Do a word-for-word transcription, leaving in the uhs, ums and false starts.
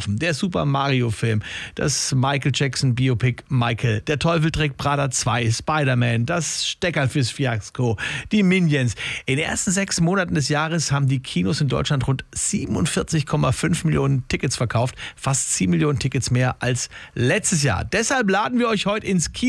gelaufen. Der Super Mario-Film, das Michael Jackson-Biopic Michael, der Teufel trägt Prada zwei, Spider-Man, das Steckerfist-Fiasko, die Minions. In den ersten sechs Monaten des Jahres haben die Kinos in Deutschland rund siebenundvierzig Komma fünf Millionen Tickets verkauft. Fast sieben Millionen Tickets mehr als letztes Jahr. Deshalb laden wir euch heute ins Kino.